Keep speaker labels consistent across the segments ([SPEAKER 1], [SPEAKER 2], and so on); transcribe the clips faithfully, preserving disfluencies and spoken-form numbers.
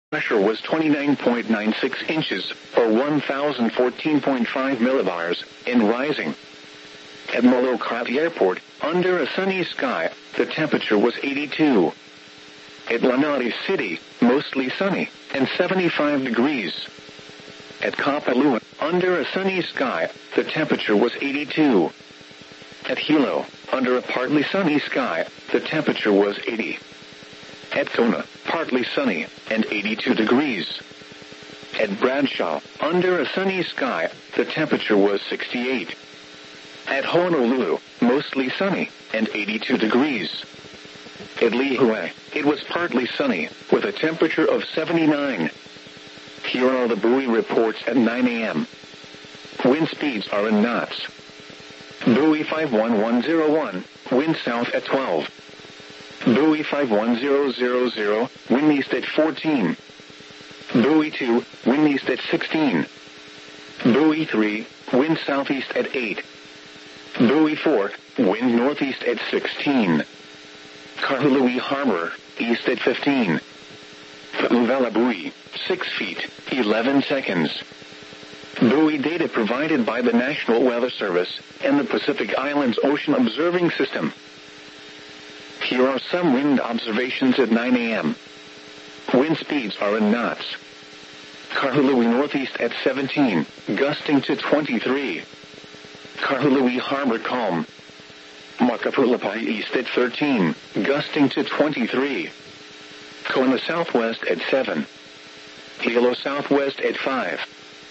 [SPEAKER 1] Pressure was twenty-nine point nine six inches, or one thousand fourteen point five millibars, and rising. At Molokai Airport, under a sunny sky, the temperature was eighty-two. At Lanai City, mostly sunny, and seventy-five degrees. At Kapalua, under a sunny sky, the temperature was eighty-two. At Hilo, under a partly sunny sky, the temperature was eighty. At Kona, partly sunny, and eighty-two degrees. At Bradshaw, under a sunny sky, the temperature was sixty-eight. At Honolulu, mostly sunny, and eighty-two degrees. At Lihue, it was partly sunny, with a temperature of seventy-nine. Here are the buoy reports at nine a m Wind speeds are in knots. Buoy five one one zero one, wind south at twelve. Buoy five one zero zero zero, wind east at fourteen. Buoy two, wind east at sixteen. Buoy three, wind southeast at eight. Buoy four, wind northeast at sixteen. Kahului Harbor, east at fifteen. Fa'uvela buoy, six feet, eleven seconds. Buoy data provided by the National Weather Service and the Pacific Islands Ocean Observing System. Here are some wind observations at nine a m Wind speeds are in knots. Kahului northeast at seventeen, gusting to twenty-three. Kahului Harbor calm. Makapulapai east at thirteen, gusting to twenty-three. Kona southwest at seven. Hilo southwest at five.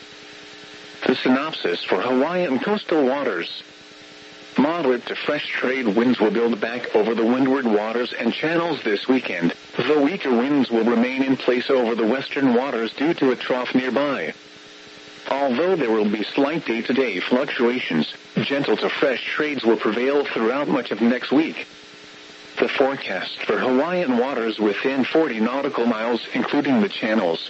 [SPEAKER 1] The synopsis for Hawaiian coastal waters. Moderate to fresh trade winds will build back over the windward waters and channels this weekend, though weaker winds will remain in place over the western waters due to a trough nearby. Although there will be slight day-to-day fluctuations, gentle to fresh trades will prevail throughout much of next week. The forecast for Hawaiian waters within forty nautical miles, including the channels.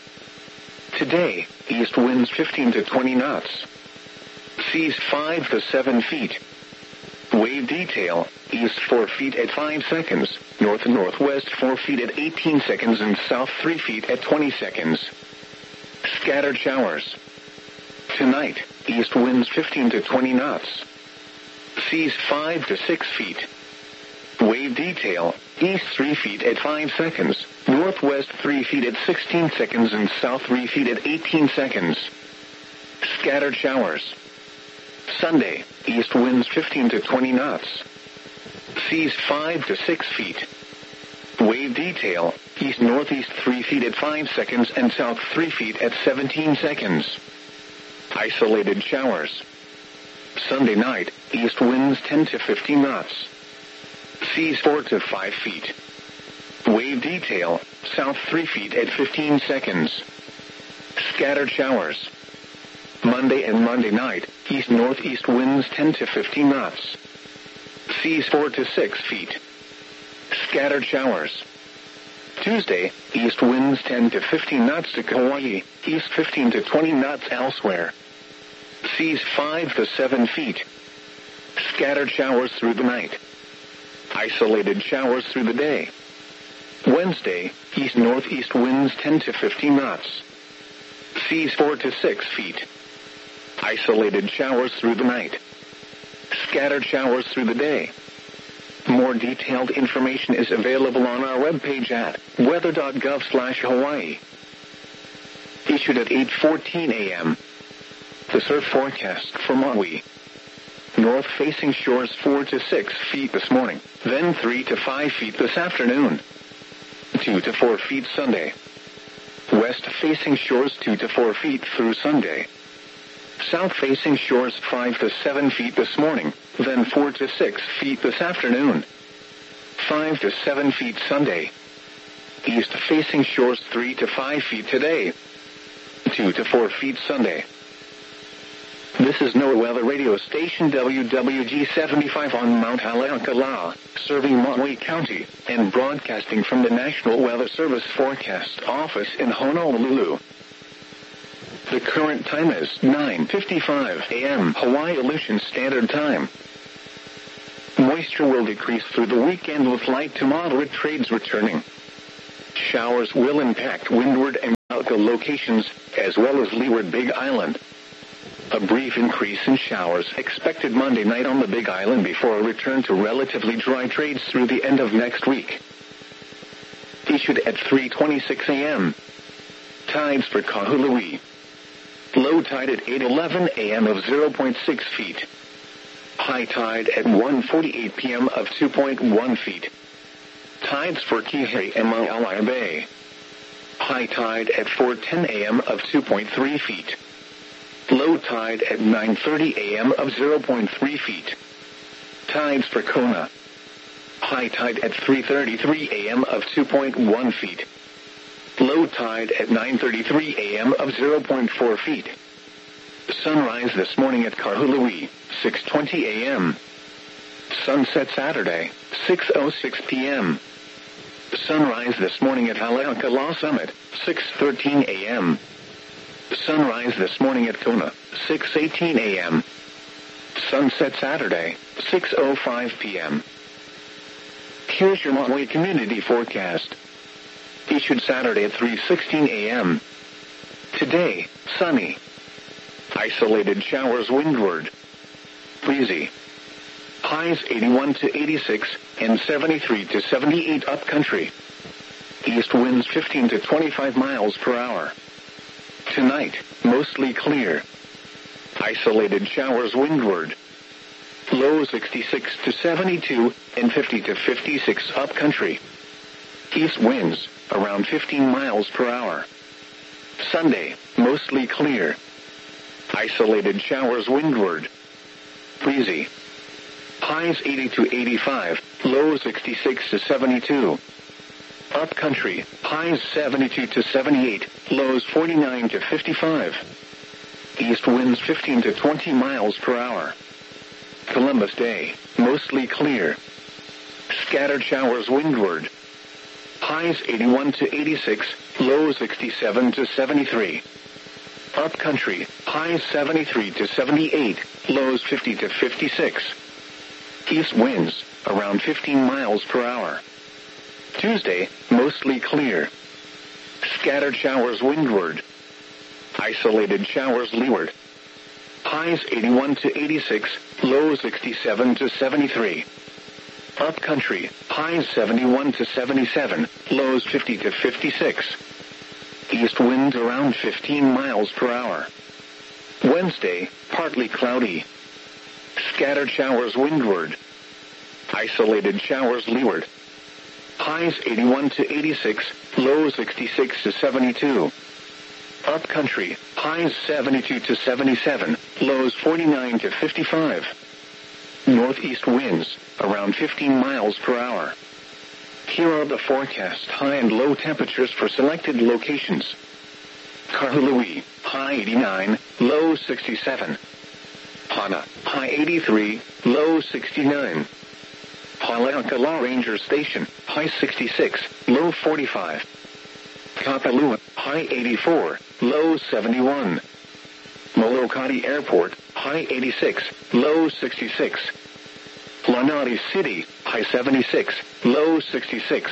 [SPEAKER 1] Today, east winds fifteen to twenty knots. Seas five to seven feet. Wave detail, east four feet at five seconds, north and northwest four feet at eighteen seconds, and south three feet at twenty seconds. Scattered showers. Tonight, east winds fifteen to twenty knots. Seas five to six feet. Wave detail, east three feet at five seconds, northwest three feet at sixteen seconds, and south three feet at eighteen seconds. Scattered showers. Sunday, east winds fifteen to twenty knots. Seas five to six feet. Wave detail, east northeast three feet at five seconds and south three feet at seventeen seconds. Isolated showers. Sunday night, east winds ten to fifteen knots. Seas four to five feet. Wave detail, south three feet at fifteen seconds. Scattered showers. Monday and Monday night, east-northeast winds ten to fifteen knots. Seas four to six feet. Scattered showers. Tuesday, east winds ten to fifteen knots to Kauai, east fifteen to twenty knots elsewhere. Seas five to seven feet. Scattered showers through the night. Isolated showers through the day. Wednesday, east-northeast winds ten to fifteen knots. Seas four to six feet. Isolated showers through the night. Scattered showers through the day. More detailed information is available on our webpage at weather dot gov slash Hawaii. Issued at eight fourteen a m The surf forecast for Maui. North-facing shores four to six feet this morning, then three to five feet this afternoon. two to four feet Sunday. West-facing shores two to four feet through Sunday. South-facing shores five to seven feet this morning, then four to six feet this afternoon. five to seven feet Sunday. East-facing shores three to five feet today. two to four feet Sunday. This is NOAA Weather Radio Station W W G seventy-five on Mount Haleakala, serving Maui County, and broadcasting from the National Weather Service Forecast Office in Honolulu. The current time is nine fifty-five a m Hawaii Aleutian Standard Time. Moisture will decrease through the weekend with light to moderate trades returning. Showers will impact windward and potential locations, as well as Leeward Big Island. A brief increase in showers expected Monday night on the Big Island before a return to relatively dry trades through the end of next week. Issued at three twenty-six a.m. Tides for Kahului. Low tide at eight eleven a.m. of zero point six feet. High tide at one forty-eight p.m. of two point one feet. Tides for Kihei and Maalaea Bay. High tide at four ten a.m. of two point three feet. Low tide at nine thirty a.m. of zero point three feet. Tides for Kona. High tide at three thirty-three a.m. of two point one feet. Low tide at nine thirty-three a.m. of zero point four feet. Sunrise this morning at Kahului, six twenty a.m. Sunset Saturday, six oh six p.m. Sunrise this morning at Haleakala Summit, six thirteen a.m. Sunrise this morning at Kona, six eighteen a.m. Sunset Saturday, six oh five p.m. Here's your Maui community forecast. Issued Saturday at three sixteen a.m. Today, sunny. Isolated showers windward. Breezy. Highs eighty-one to eighty-six and seventy-three to seventy-eight upcountry. East winds fifteen to twenty-five miles per hour. Tonight, mostly clear. Isolated showers windward. Low sixty-six to seventy-two and fifty to fifty-six upcountry. East winds around fifteen miles per hour. Sunday, mostly clear. Isolated showers windward. Breezy. Highs eighty to eighty-five, low sixty-six to seventy-two. Upcountry, highs seventy-two to seventy-eight, lows forty-nine to fifty-five. East winds fifteen to twenty miles per hour. Columbus Day, mostly clear. Scattered showers windward. Highs eighty-one to eighty-six, lows sixty-seven to seventy-three. Upcountry, highs seventy-three to seventy-eight, lows fifty to fifty-six. East winds, around fifteen miles per hour. Tuesday, mostly clear. Scattered showers windward. Isolated showers leeward. Highs eighty-one to eighty-six, lows sixty-seven to seventy-three. Upcountry, highs seventy-one to seventy-seven, lows fifty to fifty-six. East winds around fifteen miles per hour. Wednesday, partly cloudy. Scattered showers windward. Isolated showers leeward. Highs eighty-one to eighty-six, lows sixty-six to seventy-two. Upcountry, highs seventy-two to seventy-seven, lows forty-nine to fifty-five. Northeast winds, around fifteen miles per hour. Here are the forecast high and low temperatures for selected locations. Kahului, high eighty-nine, low sixty-seven. Hana, high eighty-three, low sixty-nine. Haleakala Ranger Station, high sixty-six, low forty-five. Kapalua, high eighty-four, low seventy-one. Molokai Airport, high eighty-six, low sixty-six. Lanai City, high seventy-six, low sixty-six.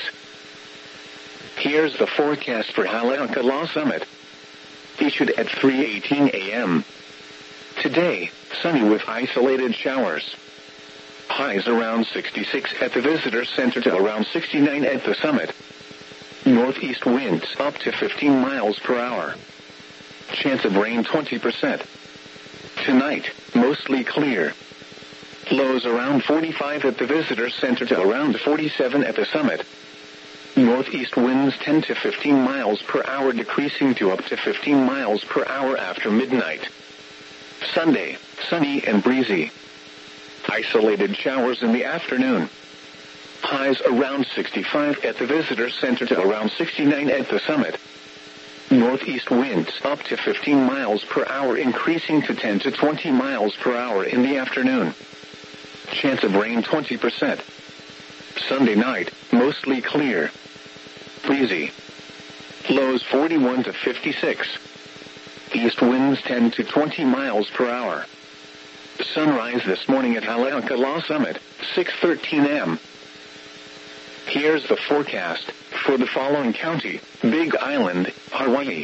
[SPEAKER 1] Here's the forecast for Haleakala Summit. Issued at three eighteen a.m. Today, sunny with isolated showers. Highs around sixty-six at the Visitor Center to around sixty-nine at the summit. Northeast winds up to fifteen miles per hour. Chance of rain twenty percent. Tonight, mostly clear. Lows around forty-five at the Visitor Center to around forty-seven at the summit. Northeast winds ten to fifteen miles per hour decreasing to up to fifteen miles per hour after midnight. Sunday, sunny and breezy. Isolated showers in the afternoon. Highs around sixty-five at the Visitor Center to around sixty-nine at the summit. Northeast winds up to fifteen miles per hour increasing to ten to twenty miles per hour in the afternoon. Chance of rain twenty percent. Sunday night, mostly clear. Breezy. Lows forty-one to fifty-six. East winds ten to twenty miles per hour. Sunrise this morning at Haleakala Summit, six thirteen a.m. Here's the forecast for the following county: Big Island, Hawaii.